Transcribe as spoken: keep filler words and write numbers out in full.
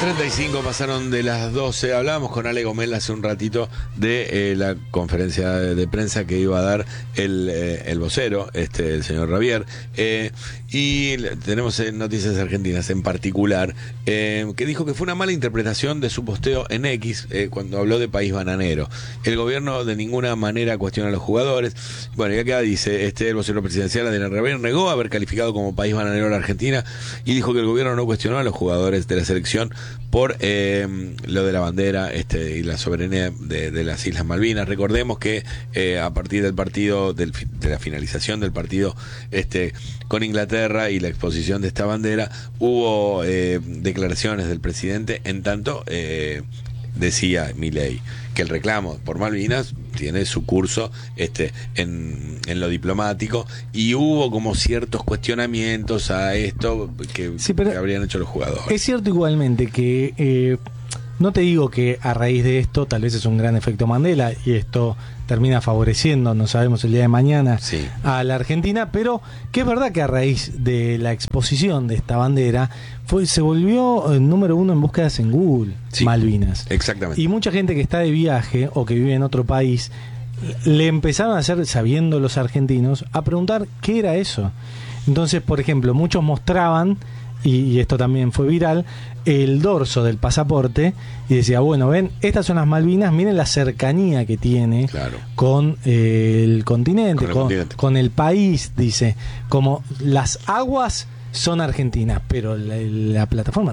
treinta y cinco pasaron de las doce. Hablábamos con Ale Gomel hace un ratito de eh, la conferencia de, de prensa que iba a dar el, eh, el vocero, este, el señor Ravier. Eh, y tenemos eh, noticias argentinas en particular, eh, que dijo que fue una mala interpretación de su posteo en X eh, cuando habló de país bananero. El gobierno de ninguna manera cuestiona a los jugadores. Bueno, y acá dice, este, el vocero presidencial Adrián Ravier negó haber calificado como país bananero a la Argentina y dijo que el gobierno no cuestionó a los jugadores de la selección por eh, lo de la bandera este, y la soberanía de, de las Islas Malvinas. Recordemos que eh, a partir del partido, del, de la finalización del partido este, con Inglaterra y la exposición de esta bandera, hubo eh, declaraciones del presidente, en tanto eh, decía Milei que el reclamo por Malvinas tiene su curso este en, en lo diplomático, y hubo como ciertos cuestionamientos a esto que, sí, pero que habrían hecho los jugadores. Es cierto igualmente que eh, no te digo que a raíz de esto tal vez es un gran efecto Mandela y esto termina favoreciendo, no sabemos el día de mañana, sí, a la Argentina, pero que es verdad que a raíz de la exposición de esta bandera fue, se volvió el número uno en búsquedas en Google, sí, Malvinas. Exactamente. Y mucha gente que está de viaje o que vive en otro país le empezaron a hacer, sabiendo los argentinos, a preguntar qué era eso. Entonces, por ejemplo, muchos mostraban, y, y esto también fue viral, el dorso del pasaporte y decía, bueno, ven, estas son las Malvinas, miren la cercanía que tiene, claro, con eh, el continente, con el, con, continente. con el país, dice, como las aguas son argentinas, pero la, la plataforma